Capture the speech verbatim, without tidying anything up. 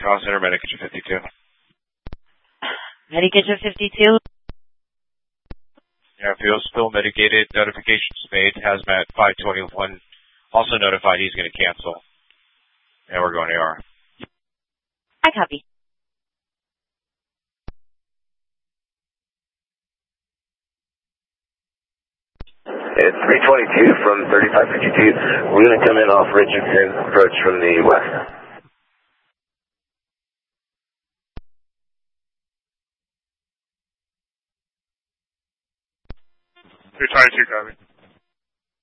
Call Center, Medicare fifty-two. Medicare fifty-two? Yeah, fuel spill mitigated. Notifications made. Hazmat five twenty-one. Also notified he's going to cancel. And we're going A R. I copy. It's three twenty-two from thirty-five fifty-two. We're going to come in off Richardson, approach from the west. three twenty-two, copy.